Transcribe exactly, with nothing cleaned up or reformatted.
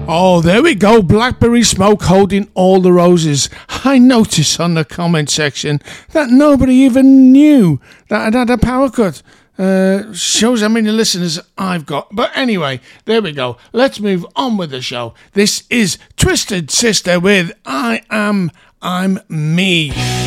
Oh, there we go. Blackberry Smoke holding all the roses. I noticed on the comment section that nobody even knew that I'd had a power cut. Uh, shows how many listeners I've got. But anyway, there we go. Let's move on with the show. This is Twisted Sister with I Am, I'm Me.